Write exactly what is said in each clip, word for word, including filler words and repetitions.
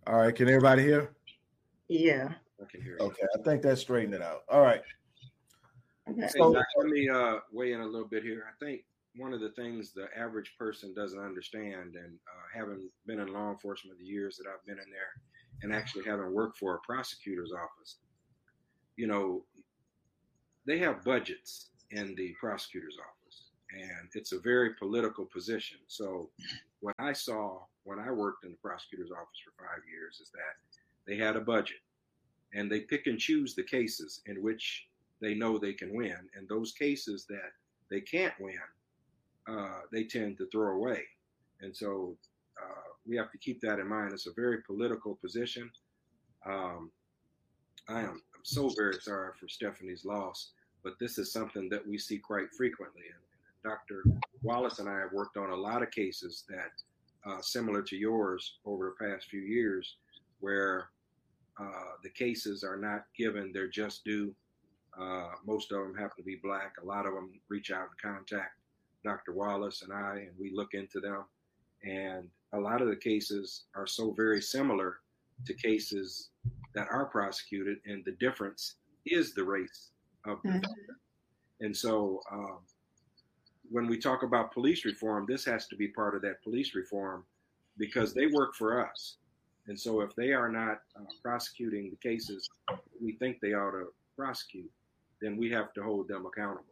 All right, can everybody hear? Yeah. I can hear you. Okay, I think that straightened it out. All right. Okay. Hey, So, Doc, let me uh, weigh in a little bit here. I think one of the things the average person doesn't understand, and uh, having been in law enforcement the years that I've been in there, and actually having worked for a prosecutor's office, you know, they have budgets in the prosecutor's office, and it's a very political position. So what I saw when I worked in the prosecutor's office for five years is that they had a budget, and they pick and choose the cases in which they know they can win, and those cases that they can't win, uh, they tend to throw away. And so uh, we have to keep that in mind. It's a very political position. Um, I am I'm so very sorry for Stephanie's loss, but this is something that we see quite frequently. And, and Doctor Wallace and I have worked on a lot of cases that uh, similar to yours over the past few years, where uh, the cases are not given their just due. Uh, most of them happen to be black. A lot of them reach out and contact Doctor Wallace and I, and we look into them. And a lot of the cases are so very similar to cases that are prosecuted, and the difference is the race of the defendant. Mm-hmm. And so um, when we talk about police reform, this has to be part of that police reform, because they work for us. And so if they are not uh, prosecuting the cases we think they ought to prosecute, then we have to hold them accountable.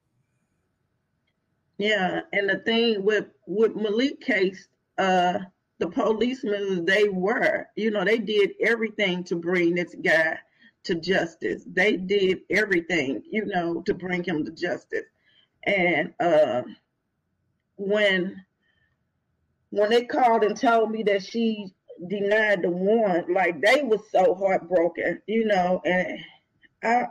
Yeah, and the thing with with Malik case, uh, the policemen, they were, you know, they did everything to bring this guy to justice. They did everything, you know, to bring him to justice. And uh, when when they called and told me that she denied the warrant, like, they was so heartbroken, you know, and I.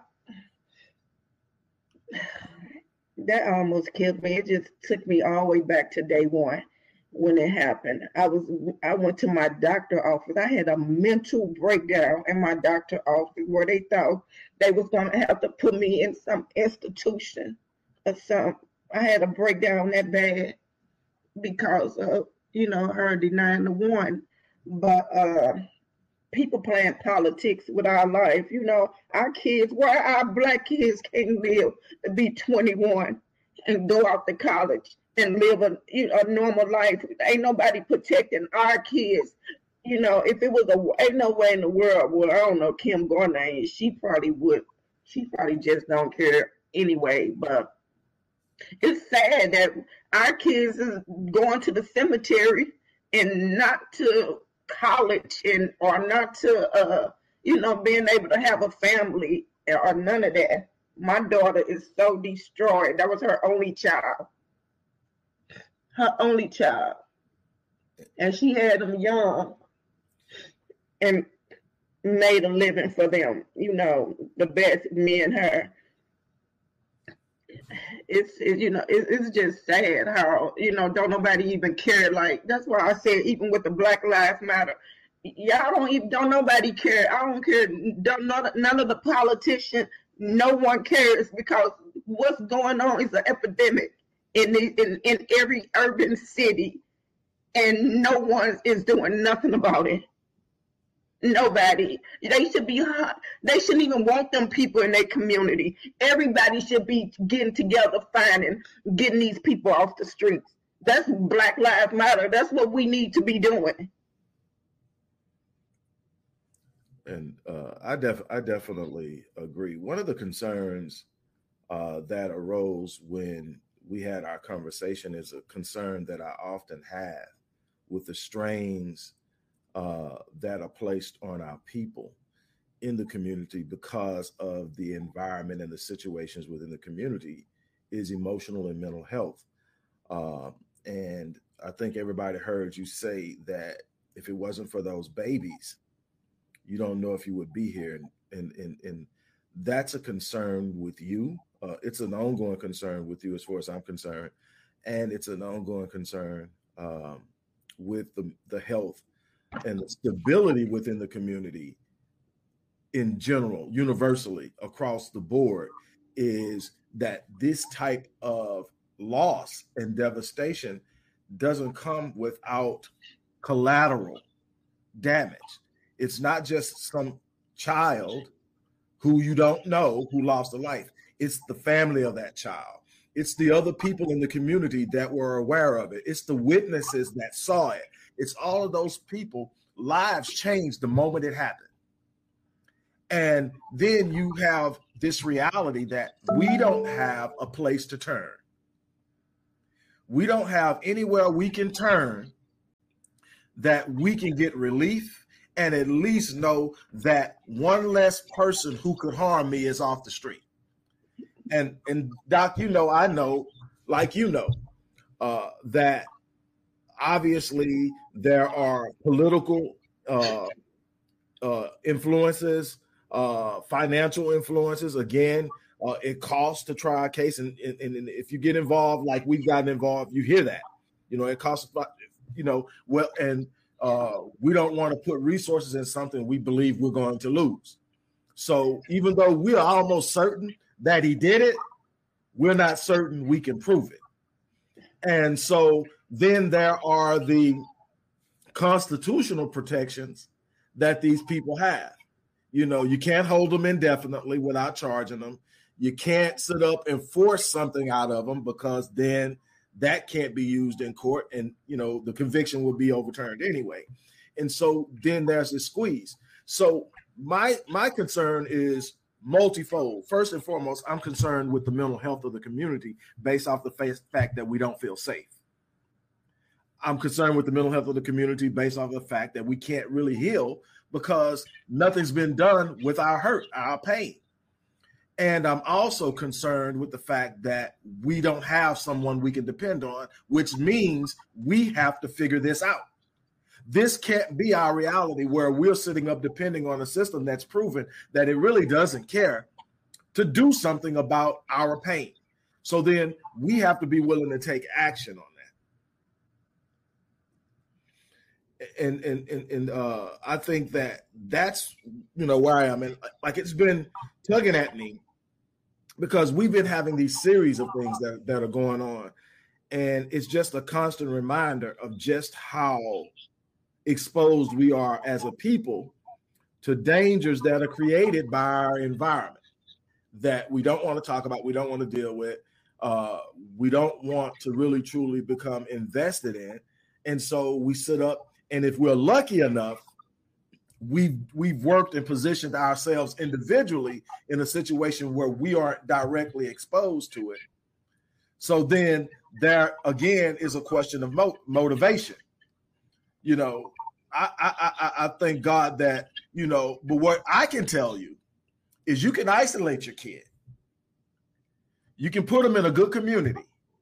That almost killed me. It just took me all the way back to day one when it happened. I was I went to my doctor office. I had a mental breakdown in my doctor office where they thought they was gonna have to put me in some institution or something. I had a breakdown that bad because of, you know, her denying the warrant. But uh people playing politics with our life. You know, our kids, why our black kids can't live to be twenty-one and go out to college and live a, you know, a normal life. Ain't nobody protecting our kids. You know, if it was a, ain't no way in the world, well, I don't know, Kim Gardner, she probably would, she probably just don't care anyway. But it's sad that our kids is going to the cemetery and not to college, and or not to uh you know, being able to have a family or none of that. My daughter is so destroyed. That was her only child, her only child, and she had them young and made a living for them, you know, the best, me and her. It's it, you know, it, it's just sad how, you know, don't nobody even care. Like, that's why I said, even with the Black Lives Matter, y'all don't even, don't nobody care. I don't care. Don't, none, none of the politicians, no one cares, because what's going on is an epidemic in the, in in every urban city, and no one is doing nothing about it. Nobody. They should be, they shouldn't even want them people in their community. Everybody should be getting together, finding, getting these people off the streets. That's Black Lives Matter. That's what we need to be doing. And uh, I, def- I definitely agree. One of the concerns uh, that arose when we had our conversation is a concern that I often have with the strains Uh, that are placed on our people in the community because of the environment and the situations within the community is emotional and mental health. Uh, and I think everybody heard you say that if it wasn't for those babies, you don't know if you would be here. And, and, and, and that's a concern with you. Uh, it's an ongoing concern with you as far as I'm concerned. And it's an ongoing concern um, with the, the health and the stability within the community in general, universally across the board, is that this type of loss and devastation doesn't come without collateral damage. It's not just some child who you don't know who lost a life. It's the family of that child. It's the other people in the community that were aware of it. It's the witnesses that saw it. It's all of those people. Lives changed the moment it happened. And then you have this reality that we don't have a place to turn. We don't have anywhere we can turn that we can get relief and at least know that one less person who could harm me is off the street. And, and Doc, you know, I know, like you know, uh, that obviously there are political uh, uh, influences, uh, financial influences. Again, uh, it costs to try a case. And, and, and if you get involved, like we've gotten involved, you hear that. You know, it costs, you know, well, and uh, we don't want to put resources in something we believe we're going to lose. So even though we are almost certain that he did it, we're not certain we can prove it. And so then there are the constitutional protections that these people have. You know, you can't hold them indefinitely without charging them. You can't sit up and force something out of them because then that can't be used in court and, you know, the conviction will be overturned anyway. And so then there's this squeeze. So my my concern is multifold. First and foremost, I'm concerned with the mental health of the community based off the fact that we don't feel safe. I'm concerned with the mental health of the community based off the fact that we can't really heal because nothing's been done with our hurt, our pain. And I'm also concerned with the fact that we don't have someone we can depend on, which means we have to figure this out. This can't be our reality where we're sitting up depending on a system that's proven that it really doesn't care to do something about our pain. So then we have to be willing to take action on that. And and and, and uh, I think that that's, you know, where I am. And like it's been tugging at me because we've been having these series of things that, that are going on. And it's just a constant reminder of just how exposed we are as a people to dangers that are created by our environment that we don't want to talk about, we don't want to deal with, uh, we don't want to really truly become invested in. And so we sit up, and if we're lucky enough, we've, we've worked and positioned ourselves individually in a situation where we aren't directly exposed to it. So then there again is a question of mo- motivation. You know, I, I, I, I thank God that, you know, but what I can tell you is you can isolate your kid. You can put them in a good community,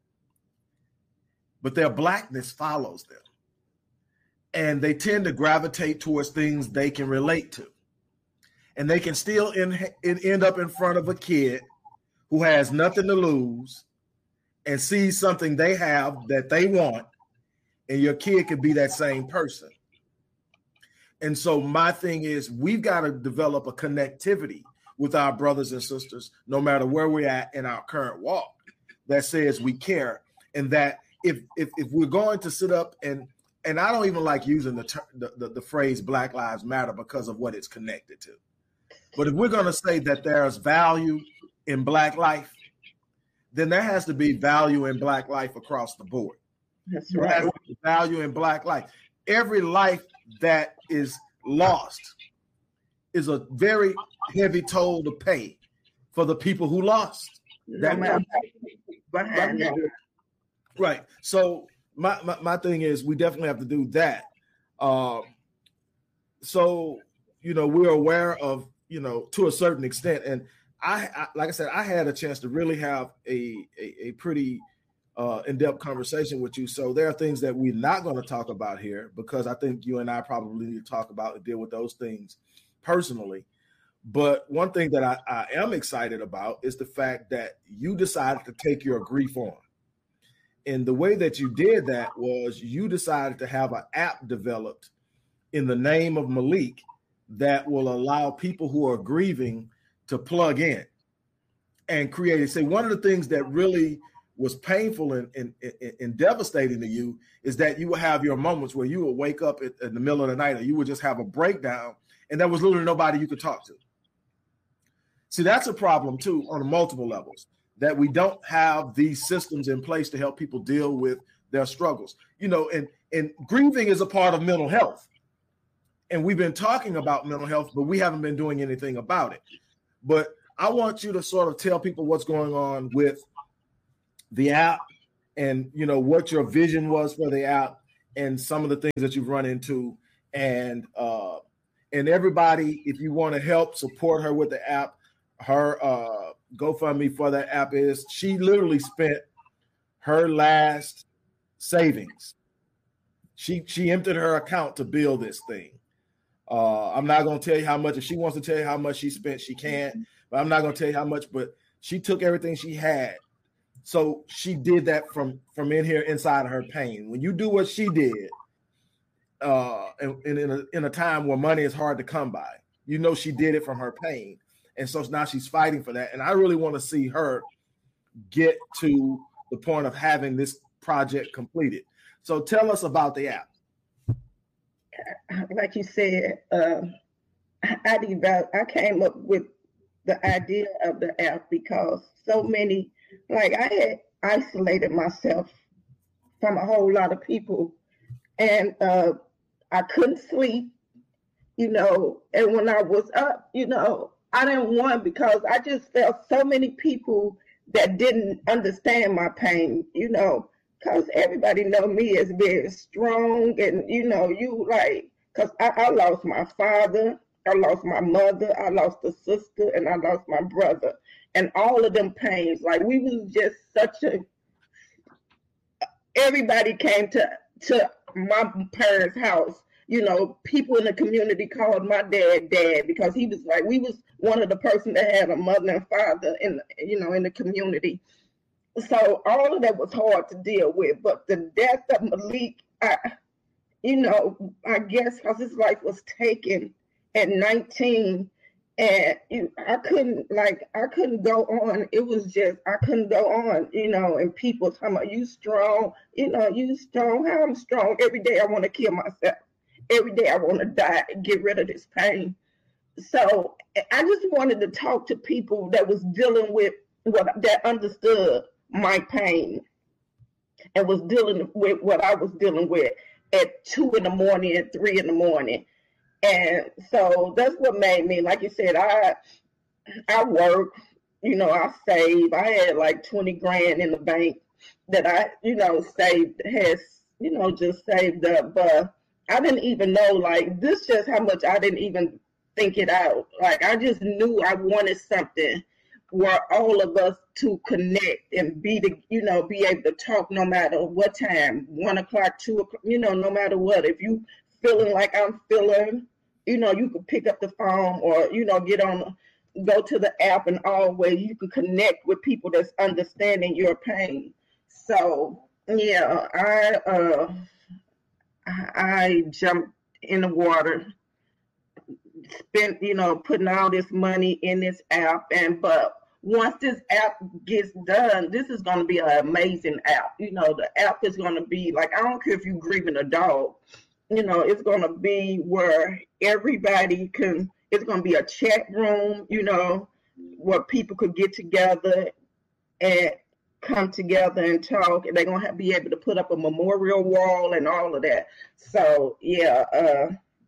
but their blackness follows them. And they tend to gravitate towards things they can relate to. And they can still in, in, end up in front of a kid who has nothing to lose and sees something they have that they want, and your kid could be that same person. And so my thing is we've got to develop a connectivity with our brothers and sisters, no matter where we're at in our current walk, that says we care. And that if if, if we're going to sit up and, and I don't even like using the, ter- the, the, the phrase Black Lives Matter because of what it's connected to. But if we're going to say that there's value in Black life, then there has to be value in Black life across the board. That's There right. has to be value in Black life. Every life that is lost is a very heavy toll to pay for the people who lost. No That matter behind that. Right. So my, my, my thing is we definitely have to do that. Um, so, you know, we're aware of, you know, to a certain extent. And I, I like I said, I had a chance to really have a, a, a pretty uh, in-depth conversation with you. So there are things that we're not going to talk about here because I think you and I probably need to talk about and deal with those things personally. But one thing that I, I am excited about is the fact that you decided to take your grief on. And the way that you did that was you decided to have an app developed in the name of Malik that will allow people who are grieving to plug in and create it. Say one of the things that really was painful and, and, and, and devastating to you is that you would have your moments where you would wake up in, in the middle of the night, or you would just have a breakdown, and there was literally nobody you could talk to. See, that's a problem too on multiple levels, that we don't have these systems in place to help people deal with their struggles. You know, and, and grieving is a part of mental health. And we've been talking about mental health, but we haven't been doing anything about it. But I want you to sort of tell people what's going on with the app, and, you know, what your vision was for the app and some of the things that you've run into. And, uh, and everybody, if you want to help support her with the app, her uh, GoFundMe for that app is, she literally spent her last savings. She, she emptied her account to build this thing. Uh, I'm not going to tell you how much. If she wants to tell you how much she spent, she can, but I'm not going to tell you how much, but she took everything she had. So she did that from, from in here inside of her pain. When you do what she did, uh, and, and in, a, in a time where money is hard to come by, you know, she did it from her pain. And so now she's fighting for that. And I really want to see her get to the point of having this project completed. So tell us about the app. Like you said, uh, I developed, I came up with the idea of the app because so many, like I had isolated myself from a whole lot of people, and uh, I couldn't sleep, you know, and when I was up, you know, I didn't want, because I just felt so many people that didn't understand my pain, you know, because everybody know me as very strong, and, you know, you like, because I, I lost my father, I lost my mother, I lost a sister, and I lost my brother. And all of them pains, like we was just such a, everybody came to, to my parents' house. You know, people in the community called my dad dad, because he was like, we was one of the person that had a mother and father in, you know, in the community. So all of that was hard to deal with. But the death of Malik, I, you know, I guess because his life was taken at nineteen, and you, I couldn't, like, I couldn't go on. It was just, I couldn't go on, you know, and people talking about, you strong, you know, you strong, how I'm strong. Every day I want to kill myself. Every day I want to die and get rid of this pain. So I just wanted to talk to people that was dealing with what, that understood my pain and was dealing with what I was dealing with at two in the morning and three in the morning. And so that's what made me, like you said, I I work, you know, I save. I had like twenty grand in the bank that I, you know, saved, has, you know, just saved up. But I didn't even know, like, this just how much I didn't even think it out. Like, I just knew I wanted something where all of us to connect and be the, you know, be able to talk no matter what time, one o'clock, two o'clock, you know, no matter what. If you feeling like I'm feeling, you know, you can pick up the phone or, you know, get on, go to the app, and always you can connect with people that's understanding your pain. So, yeah, I, uh, I jumped in the water, spent, you know, putting all this money in this app. And, but once this app gets done, this is going to be an amazing app. You know, the app is going to be like, I don't care if you're grieving a dog, you know, it's going to be where everybody can, it's going to be a chat room, you know, where people could get together and come together and talk, and they're going to have, be able to put up a memorial wall and all of that. So, yeah, uh,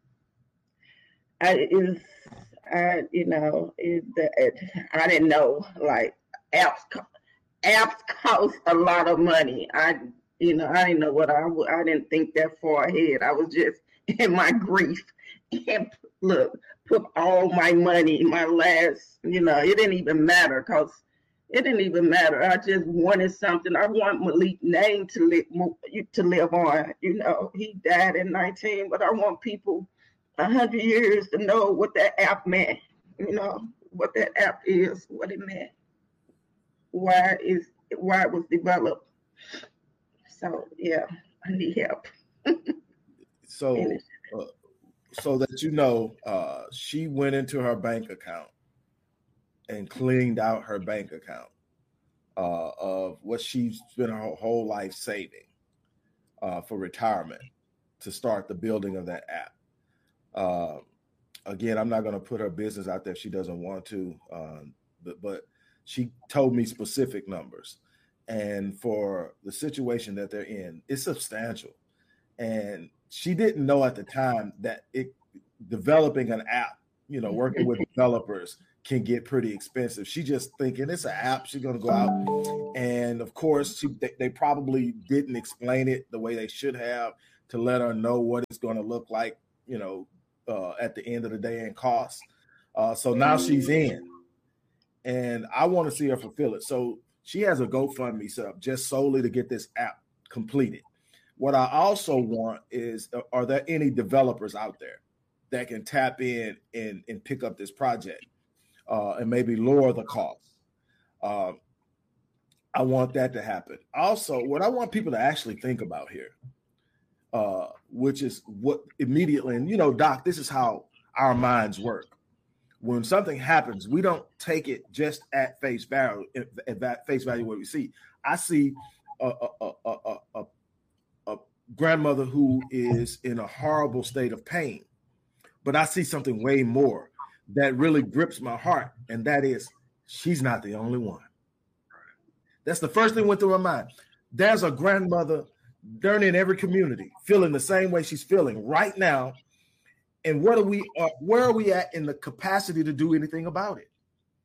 I is, I, you know, it, it, I didn't know, like, apps, apps cost a lot of money. I, you know, I didn't know what I, I didn't think that far ahead. I was just in my grief and look, put all my money, my last, you know, it didn't even matter, because it didn't even matter. I just wanted something. I want Malik's name to live, to live on. You know, he died at nineteen, but I want people a hundred years to know what that app meant. You know, what that app is, what it meant, why is why it was developed. So yeah, I need help. so, uh, so that you know, uh, she went into her bank account and cleaned out her bank account. uh, of what she's spent her whole life saving uh, for retirement to start the building of that app. Uh, again, I'm not going to put her business out there if she doesn't want to, uh, but, but she told me specific numbers. And for the situation that they're in, it's substantial. And she didn't know at the time that it developing an app, you know, working with developers can get pretty expensive. She just thinking it's an app. She's going to go out. And of course, she, they, they probably didn't explain it the way they should have to let her know what it's going to look like, you know, uh, at the end of the day and cost. Uh, so now she's in. And I want to see her fulfill it. So she has a GoFundMe set up just solely to get this app completed. What I also want is, are there any developers out there that can tap in and, and pick up this project uh, and maybe lower the cost? Uh, I want that to happen. Also, what I want people to actually think about here, uh, which is what immediately, and you know, Doc, this is how our minds work. When something happens, we don't take it just at face value. At that face value, what we see, I see a, a, a, a, a, a grandmother who is in a horrible state of pain, but I see something way more that really grips my heart, and that is she's not the only one. That's the first thing that went through my mind. There's a grandmother darn in every community feeling the same way she's feeling right now. And what are we? Uh, where are we at in the capacity to do anything about it?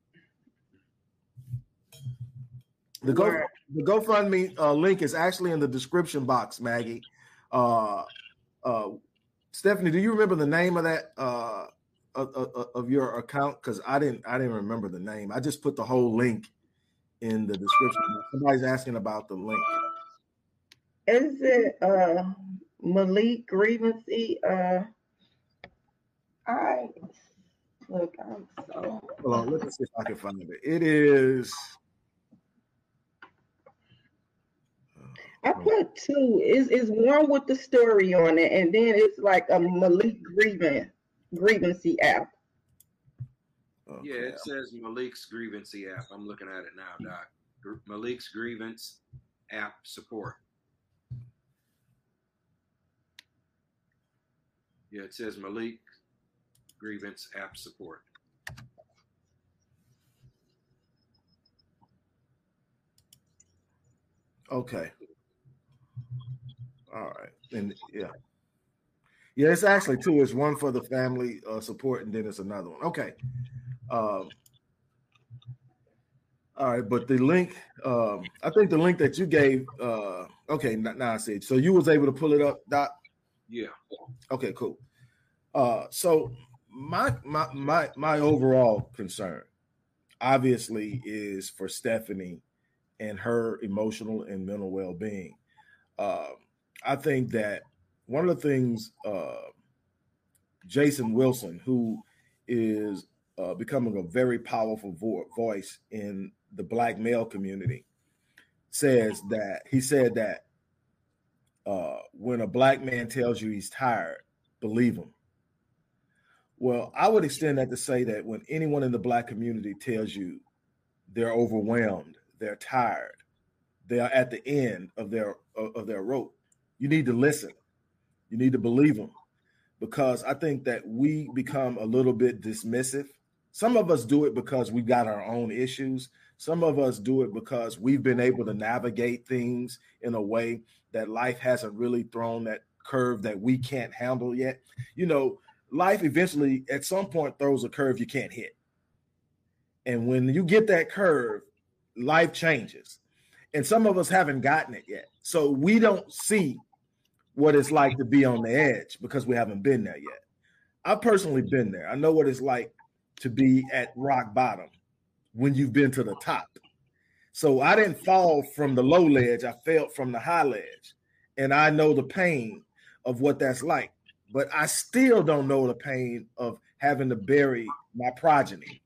The Go the GoFundMe uh, link is actually in the description box, Maggie. Uh, uh, Stephanie, do you remember the name of that uh, of, of, of your account? Because I didn't. I didn't remember the name. I just put the whole link in the description. Somebody's asking about the link. Is it uh, Malik Grievancy? Uh, I look. I'm so. Hold on, let me see if I can find it. It is. I put two. Is is one with the story on it, and then it's like a Malik Grievance Grievancy app. Okay. Yeah, it says Malik's Grievancy app. I'm looking at it now, Doc. Malik's Grievance app support. Yeah, it says Malik Grievance app support. Okay. All right. And yeah. Yeah, it's actually two. It's one for the family uh, support, and then it's another one. Okay. Um, all right, but the link, um, I think the link that you gave, uh, okay, now, now I see it. So you was able to pull it up, Doc? Yeah. Okay, cool. Uh, so my my my my overall concern, obviously, is for Stephanie and her emotional and mental well-being. Uh, I think that one of the things uh, Jason Wilson, who is uh, becoming a very powerful vo- voice in the Black male community, says that he said that uh, when a Black man tells you he's tired, believe him. Well, I would extend that to say that when anyone in the Black community tells you they're overwhelmed, they're tired, they are at the end of their of their rope, you need to listen. You need to believe them, because I think that we become a little bit dismissive. Some of us do it because we've got our own issues. Some of us do it because we've been able to navigate things in a way that life hasn't really thrown that curve that we can't handle yet. You know, life eventually at some point throws a curve you can't hit. And when you get that curve, life changes. And some of us haven't gotten it yet. So we don't see what it's like to be on the edge because we haven't been there yet. I've personally been there. I know what it's like to be at rock bottom when you've been to the top. So I didn't fall from the low ledge. I fell from the high ledge. And I know the pain of what that's like. But I still don't know the pain of having to bury my progeny.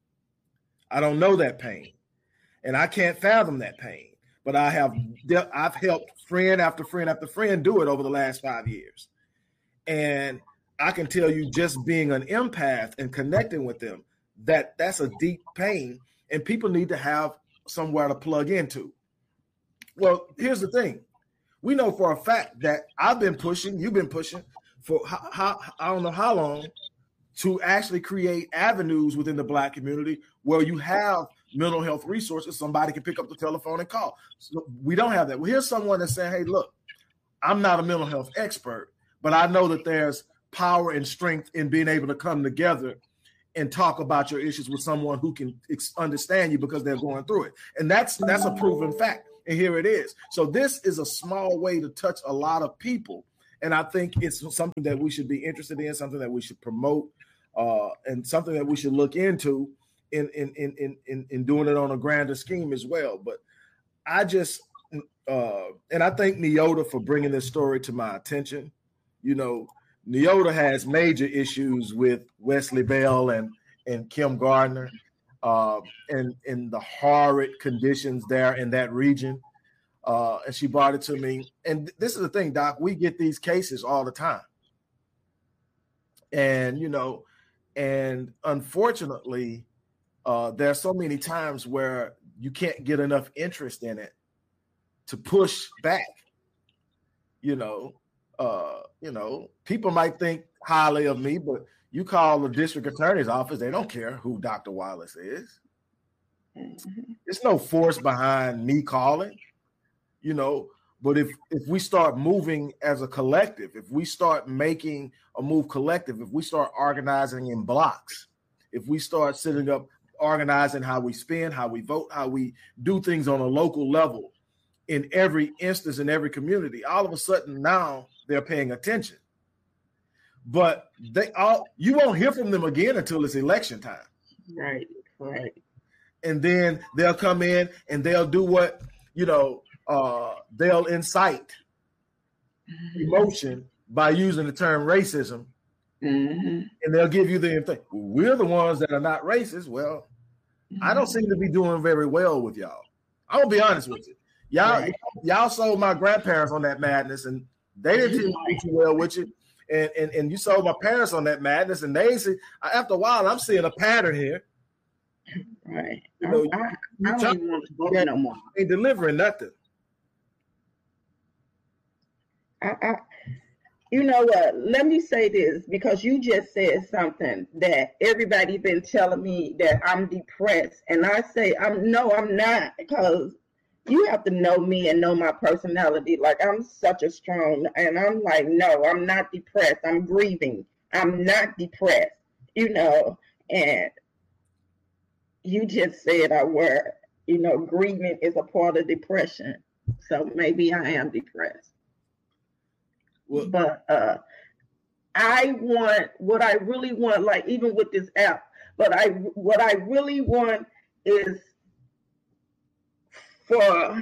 I don't know that pain. And I can't fathom that pain. But I have I've helped friend after friend after friend do it over the last five years. And I can tell you, just being an empath and connecting with them, that that's a deep pain. And people need to have somewhere to plug into. Well, here's the thing. We know for a fact that I've been pushing, you've been pushing for how, how I don't know how long to actually create avenues within the Black community where you have mental health resources. Somebody can pick up the telephone and call. So we don't have that. Well, here's someone that's saying, hey, look, I'm not a mental health expert, but I know that there's power and strength in being able to come together and talk about your issues with someone who can ex- understand you because they're going through it. And that's that's a proven fact. And here it is. So this is a small way to touch a lot of people. And I think it's something that we should be interested in, something that we should promote, uh, and something that we should look into in, in, in, in, in doing it on a grander scheme as well. But I just, uh, and I thank Neota for bringing this story to my attention. You know, Neota has major issues with Wesley Bell and, and Kim Gardner. Uh, and in the horrid conditions there in that region. Uh, and she brought it to me. And this is the thing, Doc, we get these cases all the time. And, you know, and unfortunately, uh, there are so many times where you can't get enough interest in it to push back. You know, uh, you know, people might think highly of me, but you call the district attorney's office, they don't care who Doctor Wallace is. Mm-hmm. There's no force behind me calling, you know, but if if we start moving as a collective, if we start making a move collective, if we start organizing in blocks, if we start sitting up, organizing how we spend, how we vote, how we do things on a local level in every instance, in every community, all of a sudden now they're paying attention. But they all you won't hear from them again until it's election time. Right, right. And then they'll come in and they'll do what, you know, uh, they'll incite emotion by using the term racism. Mm-hmm. And they'll give you the thing. We're the ones that are not racist. Well, mm-hmm. I don't seem to be doing very well with y'all. I'm gonna be honest with you. Y'all, right. y'all sold my grandparents on that madness, and they didn't do too well with you. And, and and you sold my parents on that madness, and they see after a while, I'm seeing a pattern here. Right. You know, I, I, you, I don't even want to go there no more. Ain't delivering nothing. I, I, you know what? Let me say this, because you just said something that everybody been telling me that I'm depressed, and I say I'm no, I'm not, because you have to know me and know my personality. Like, I'm such a strong, and I'm like, no, I'm not depressed. I'm grieving. I'm not depressed, you know, and you just said I were, you know, grieving is a part of depression. So maybe I am depressed. Well, but uh, I want, what I really want, like even with this app, but I, what I really want is for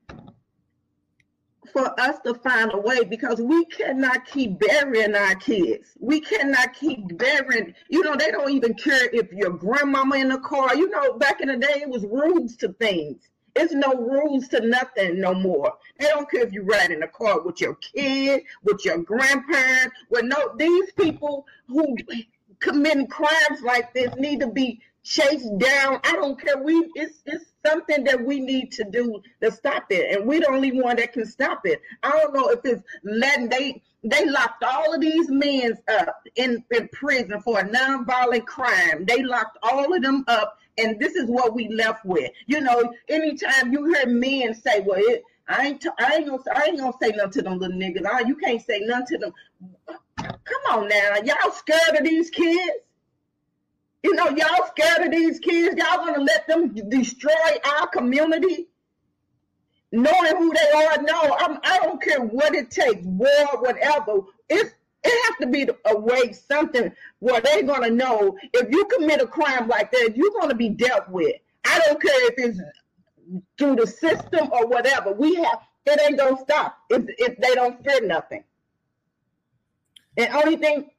for us to find a way, because we cannot keep burying our kids. We cannot keep burying, you know, they don't even care if your grandmama in the car. You know, back in the day, it was rules to things. There's no rules to nothing no more. They don't care if you ride in the car with your kid, with your grandparent. Well, no, these people who commit crimes like this need to be chased down. I don't care. We it's it's something that we need to do to stop it, and we're the only one that can stop it. I don't know if it's letting they they locked all of these men up in, in prison for a nonviolent crime. They locked all of them up, and this is what we left with. You know, anytime you hear men say, "Well, it, I ain't t- I ain't gonna I ain't gonna say nothing to them little niggas. Oh, you can't say nothing to them." Come on now, y'all scared of these kids? You know, y'all scared of these kids. Y'all gonna let them destroy our community, knowing who they are? No, I'm, I don't care what it takes, war, whatever. It's, it has to be a way, something where they're gonna know if you commit a crime like that, you're gonna be dealt with. I don't care if it's through the system or whatever. We have, it ain't gonna stop if if they don't fear nothing. And only thing.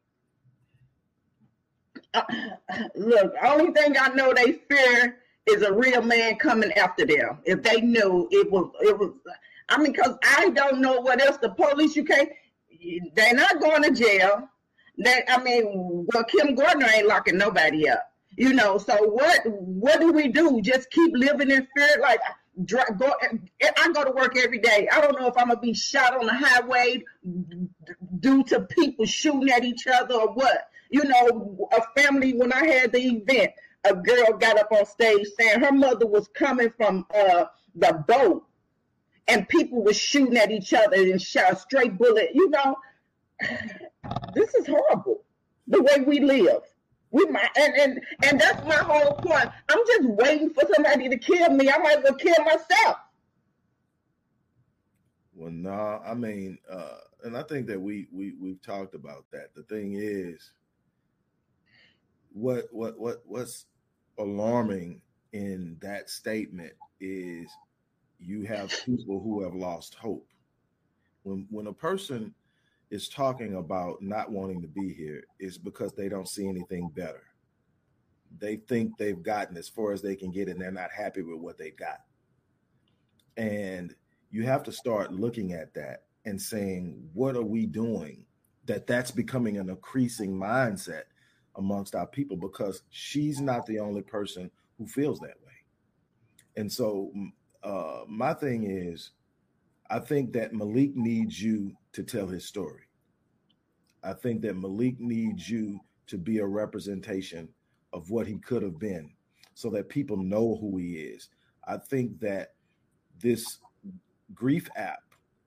Uh, look, only thing I know they fear is a real man coming after them. If they knew it was, it was. I mean, because I don't know what else. The police, you can't. They're not going to jail. They, I mean, well, Kim Gardner ain't locking nobody up. You know, so what what do we do? Just keep living in fear? Like, go, I go to work every day. I don't know if I'm going to be shot on the highway due to people shooting at each other or what. You know, a family, when I had the event, a girl got up on stage saying her mother was coming from uh, the boat and people were shooting at each other and shot a straight bullet. You know, this is horrible, the way we live. We might, and, and and that's my whole point. I'm just waiting for somebody to kill me. I might as well kill myself. Well, no, I mean, uh, and I think that we we we've talked about that. The thing is, what what what what's alarming in that statement is you have people who have lost hope. When when a person is talking about not wanting to be here, is because they don't see anything better. They think they've gotten as far as they can get and they're not happy with what they got. And you have to start looking at that and saying, what are we doing that that's becoming an increasing mindset amongst our people? Because she's not the only person who feels that way. And so uh, my thing is, I think that Malik needs you to tell his story. I think that Malik needs you to be a representation of what he could have been so that people know who he is. I think that this grief app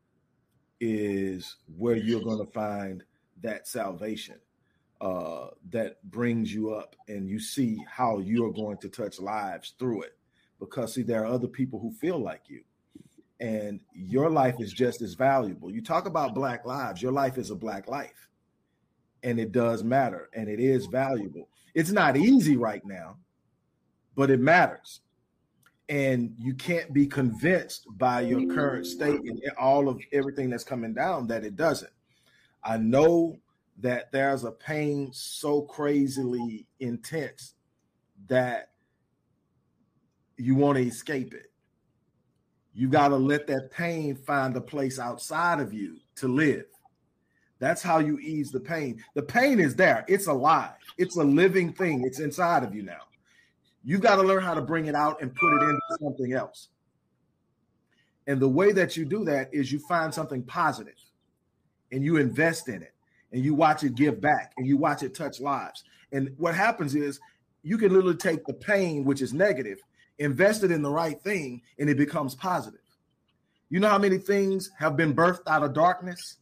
is where you're going to find that salvation uh, that brings you up and you see how you're going to touch lives through it. Because, see, there are other people who feel like you. And your life is just as valuable. You talk about Black lives. Your life is a Black life. And it does matter. And it is valuable. It's not easy right now, but it matters. And you can't be convinced by your current state and all of everything that's coming down that it doesn't. I know that there's a pain so crazily intense that you want to escape it. You got to let that pain find a place outside of you to live. That's how you ease the pain. The pain is there. It's alive. It's a living thing. It's inside of you now. You've got to learn how to bring it out and put it into something else. And the way that you do that is you find something positive and you invest in it and you watch it give back and you watch it touch lives. And what happens is you can literally take the pain, which is negative, invest it in the right thing, and it becomes positive. You know how many things have been birthed out of darkness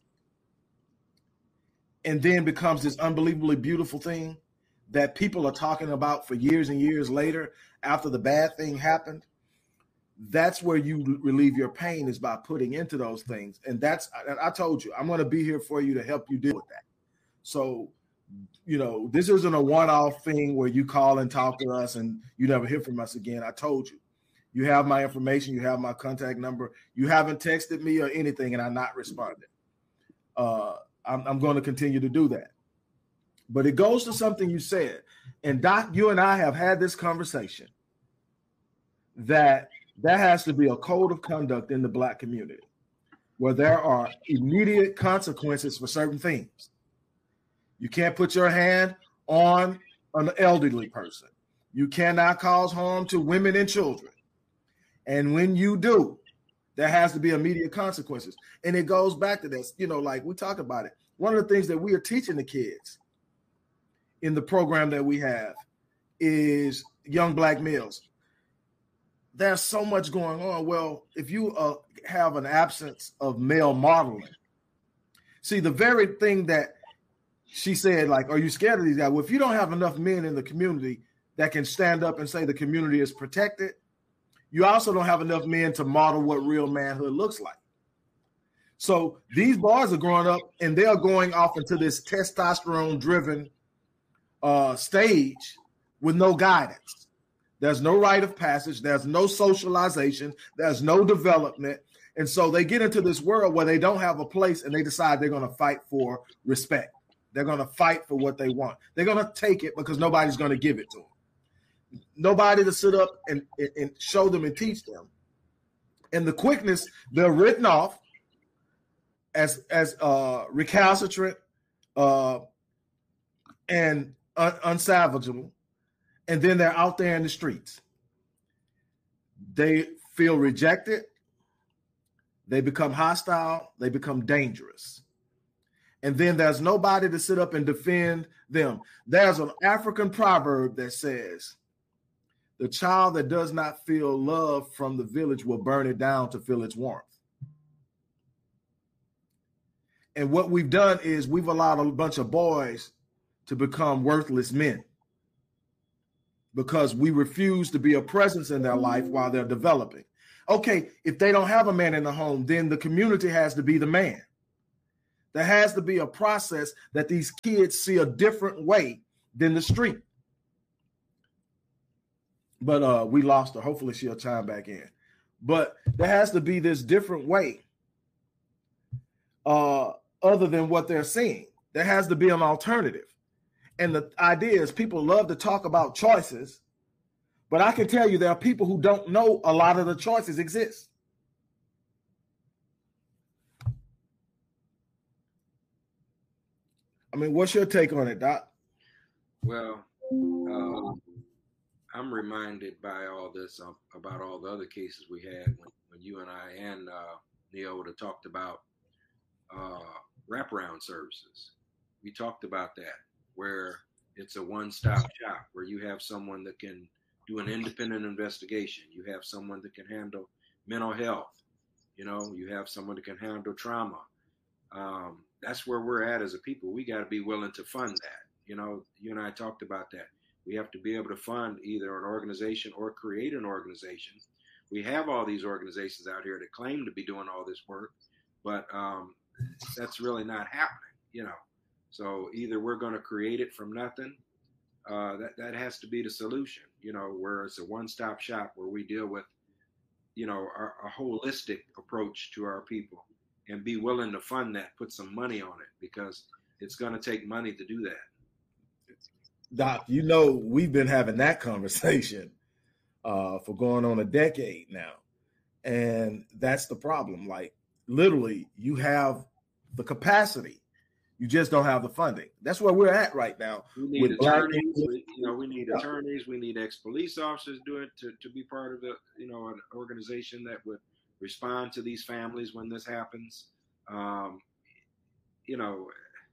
and then becomes this unbelievably beautiful thing that people are talking about for years and years later after the bad thing happened? That's where you relieve your pain, is by putting into those things. And that's, I told you, I'm going to be here for you to help you deal with that. So, you know, this isn't a one-off thing where you call and talk to us and you never hear from us again. I told you, you have my information, you have my contact number. You haven't texted me or anything and I'm not responding. Uh, I'm, I'm going to continue to do that. But it goes to something you said. And Doc, you and I have had this conversation that there has to be a code of conduct in the Black community where there are immediate consequences for certain things. You can't put your hand on an elderly person. You cannot cause harm to women and children. And when you do, there has to be immediate consequences. And it goes back to this, you know, like we talked about it. One of the things that we are teaching the kids in the program that we have is young Black males. There's so much going on. Well, if you uh, have an absence of male modeling, see, the very thing that she said, like, are you scared of these guys? Well, if you don't have enough men in the community that can stand up and say the community is protected, you also don't have enough men to model what real manhood looks like. So these boys are growing up and they're going off into this testosterone-driven uh, stage with no guidance. There's no rite of passage. There's no socialization. There's no development. And so they get into this world where they don't have a place and they decide they're going to fight for respect. They're going to fight for what they want. They're going to take it because nobody's going to give it to them. Nobody to sit up and, and show them and teach them. And the quickness, they're written off as, as uh, recalcitrant uh, and un- unsalvageable. and then they're out there in the streets. They feel rejected. They become hostile. They become dangerous. And then there's nobody to sit up and defend them. There's an African proverb that says, the child that does not feel love from the village will burn it down to feel its warmth. And what we've done is we've allowed a bunch of boys to become worthless men because we refuse to be a presence in their life while they're developing. Okay, if they don't have a man in the home, then the community has to be the man. There has to be a process that these kids see a different way than the street. But uh, we lost her. Hopefully she'll chime back in. But there has to be this different way uh, other than what they're seeing. There has to be an alternative. And the idea is people love to talk about choices, but I can tell you there are people who don't know a lot of the choices exist. I mean, what's your take on it, Doc? Well, uh, I'm reminded by all this uh, about all the other cases we had when, when you and I and uh, Neil would have talked about uh, wraparound services. We talked about that, where it's a one-stop shop, where you have someone that can do an independent investigation. You have someone that can handle mental health. You know, you have someone that can handle trauma. Um, that's where we're at as a people. We got to be willing to fund that. You know, you and I talked about that. We have to be able to fund either an organization or create an organization. We have all these organizations out here that claim to be doing all this work, but um, that's really not happening, you know. So either we're going to create it from nothing. Uh, that, that has to be the solution, you know, where it's a one-stop shop where we deal with, you know, our, a holistic approach to our people and be willing to fund that, put some money on it, because it's going to take money to do that. Doc, you know, we've been having that conversation uh, for going on a decade now. And that's the problem. Like, literally, you have the capacity. You just don't have the funding. That's where we're at right now. We need with attorneys. We, you know, we need attorneys. We need ex-police officers doing to, to be part of the, you know, an organization that would respond to these families when this happens. Um, you know,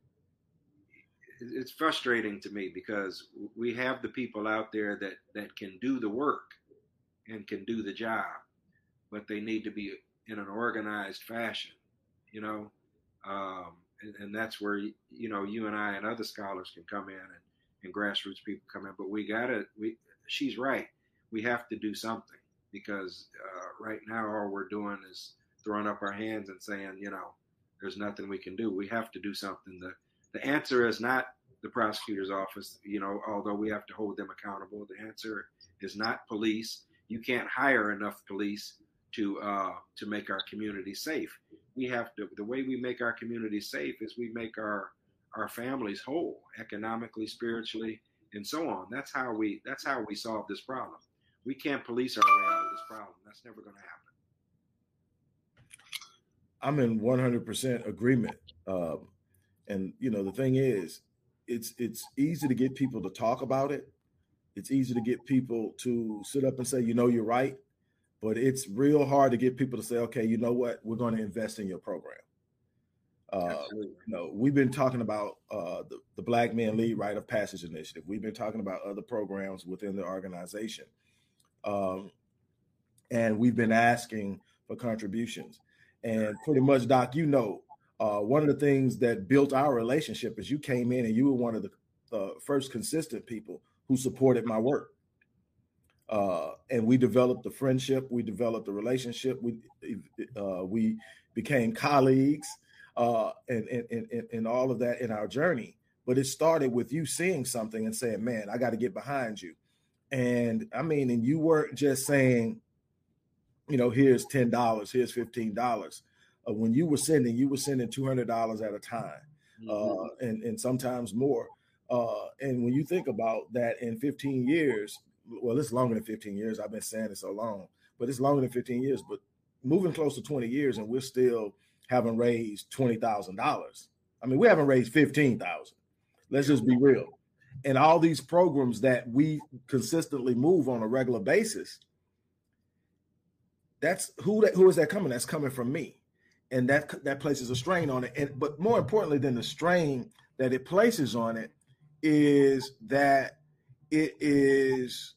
it's frustrating to me because we have the people out there that, that can do the work and can do the job, but they need to be in an organized fashion, you know, um, and, and that's where, you know, you and I and other scholars can come in and, and grassroots people come in, but we gotta, we, she's right. We have to do something because uh, right now all we're doing is throwing up our hands and saying, you know, there's nothing we can do. We have to do something. The, the answer is not the prosecutor's office, you know, although we have to hold them accountable. The answer is not police. You can't hire enough police to uh, to make our community safe. We have to, the way we make our community safe is we make our our families whole, economically, spiritually, and so on. That's how we that's how we solve this problem. We can't police our way out of this problem. That's never going to happen. I'm in one hundred percent agreement. Um, and, you know, the thing is, it's it's easy to get people to talk about it. It's easy to get people to sit up and say, you know, you're right. But it's real hard to get people to say, okay, you know what? We're going to invest in your program. Uh, you know, we've been talking about uh, the, the Black Men Lead Rite of Passage Initiative. We've been talking about other programs within the organization. Um, and we've been asking for contributions. And pretty much, Doc, you know, uh, one of the things that built our relationship is you came in and you were one of the uh, first consistent people who supported my work. Uh, and we developed a friendship. We developed a relationship. We uh, we became colleagues uh, and, and, and, and all of that in our journey. But it started with you seeing something and saying, man, I got to get behind you. And I mean, and you weren't just saying, you know, here's ten dollars, here's fifteen dollars. Uh, when you were sending, you were sending two hundred dollars at a time, uh, mm-hmm. and, and sometimes more. Uh, and when you think about that in fifteen years, well, it's longer than fifteen years. I've been saying it so long, but it's longer than fifteen years, but moving close to twenty years and we're still haven't raised twenty thousand dollars. I mean, we haven't raised fifteen thousand. Let's just be real. and all these programs that we consistently move on a regular basis, that's who that who is that coming? That's coming from me. And that that places a strain on it. And but more importantly than the strain that it places on it is that it is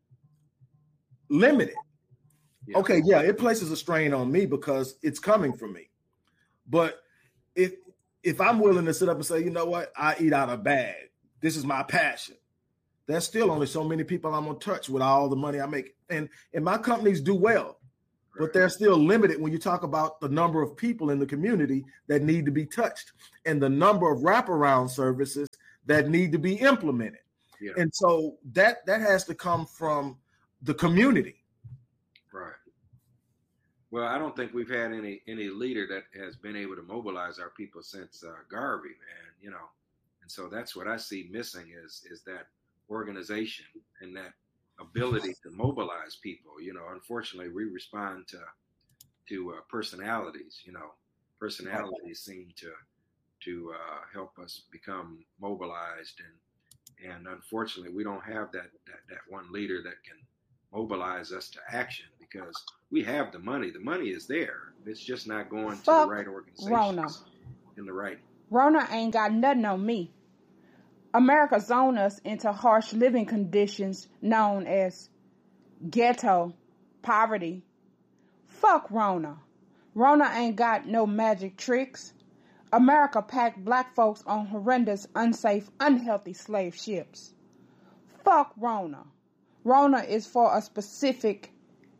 limited. Yeah. Okay, yeah, it places a strain on me because it's coming from me. But if if I'm willing to sit up and say, you know what, I eat out of bag, this is my passion, there's still only so many people I'm gonna touch with all the money I make. And and my companies do well. But they're still limited when you talk about the number of people in the community that need to be touched and the number of wraparound services that need to be implemented. Yeah. And so that that has to come from the community. Right. Well, I don't think we've had any any leader that has been able to mobilize our people since uh, Garvey, man, you know. And so that's what I see missing is is that organization and that ability to mobilize people. You know, unfortunately, we respond to to uh, personalities. You know, personalities seem to to uh, help us become mobilized, and and unfortunately, we don't have that that that one leader that can mobilize us to action because we have the money. The money is there. It's just not going to Fuck the right organizations Rona. in the right. Rona ain't got nothing on me. America zoned us into harsh living conditions known as ghetto poverty. Fuck Rona. Rona ain't got no magic tricks. America packed black folks on horrendous, unsafe, unhealthy slave ships. Fuck Rona. Rona is for a specific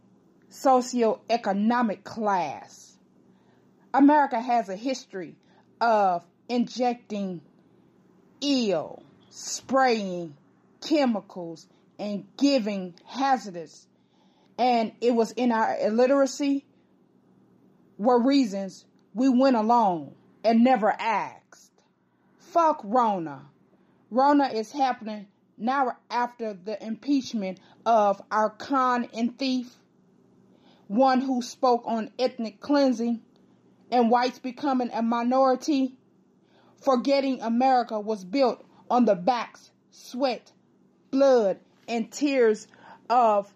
socioeconomic class. America has a history of injecting ill, spraying chemicals, and giving hazardous. And it was in our illiteracy were reasons we went along and never asked. Fuck Rona. Rona is happening now after the impeachment of our con and thief, one who spoke on ethnic cleansing and whites becoming a minority, forgetting America was built on the backs, sweat, blood, and tears of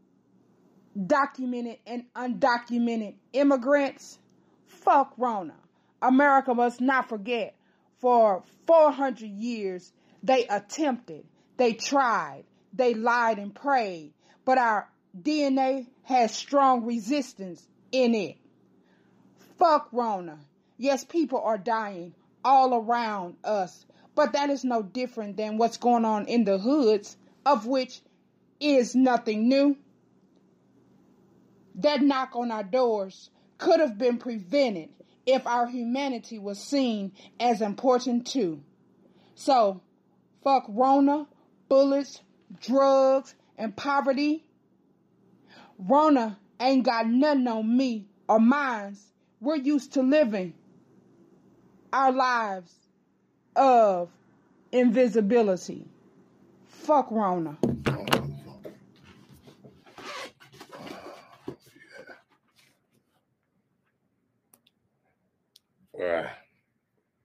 documented and undocumented immigrants. Fuck Rona. America must not forget, for four hundred years, they attempted, they tried, they lied and prayed, but our D N A has strong resistance in it. Fuck Rona. Yes, people are dying all around us, but that is no different than what's going on in the hoods, of which is nothing new. That knock on our doors could have been prevented if our humanity was seen as important too. So, fuck Rona, bullets, drugs, and poverty. Rona ain't got nothing on me or mine. We're used to living our lives of invisibility. Fuck Rona. All right.